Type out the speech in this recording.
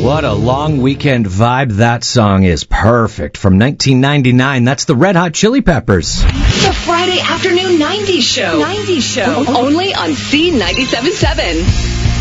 What a long weekend vibe that song is. Perfect. From 1999, that's the Red Hot Chili Peppers. The Friday afternoon 90s show. Only on C97.7.